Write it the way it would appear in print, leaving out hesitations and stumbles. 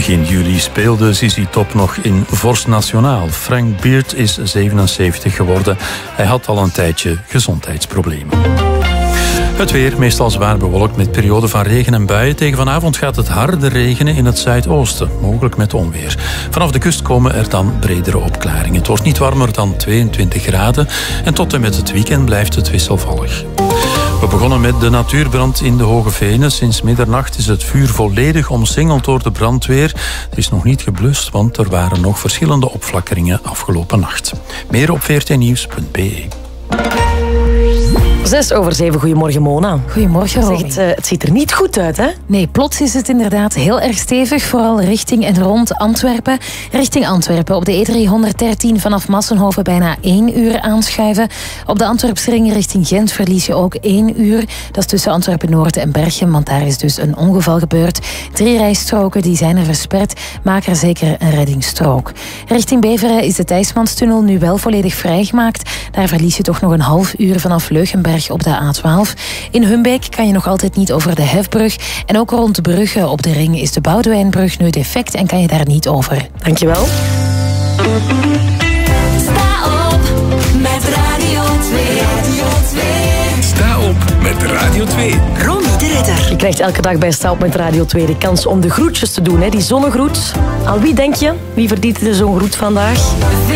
Begin juli speelde ZZ Top nog in Vorst Nationaal. Frank Beard is 77 geworden. Hij had al een tijdje gezondheidsproblemen. Het weer, meestal zwaar bewolkt met perioden van regen en buien. Tegen vanavond gaat het harder regenen in het zuidoosten, mogelijk met onweer. Vanaf de kust komen er dan bredere opklaringen. Het wordt niet warmer dan 22 graden en tot en met het weekend blijft het wisselvallig. We begonnen met de natuurbrand in de Hoge Venen. Sinds middernacht is het vuur volledig omsingeld door de brandweer. Het is nog niet geblust, want er waren nog verschillende opflakkeringen afgelopen nacht. Meer op vrtnieuws.be. 6:07, goedemorgen Mona. Goedemorgen Romy. Het ziet er niet goed uit, hè? Nee, plots is het inderdaad heel erg stevig, vooral richting en rond Antwerpen. Richting Antwerpen op de E313 vanaf Massenhoven bijna 1 uur aanschuiven. Op de Antwerpsring richting Gent verlies je ook 1 uur. Dat is tussen Antwerpen-Noord en Berchem, want daar is dus een ongeval gebeurd. 3 rijstroken die zijn er versperd, maak er zeker een reddingsstrook. Richting Beveren is de Thijsmanstunnel nu wel volledig vrijgemaakt. Daar verlies je toch nog een half uur vanaf Leugenberg op de A12. In Humbeek kan je nog altijd niet over de Hefbrug. En ook rond Brugge op de ring is de Boudewijnbrug nu defect en kan je daar niet over. Dankjewel. Sta op met Radio 2. Radio 2. Sta op met Radio 2. Romy de Ridder. Je krijgt elke dag bij Sta op met Radio 2 de kans om de groetjes te doen, hè? Die zonnegroet. Aan wie denk je? Wie verdient er zo'n groet vandaag?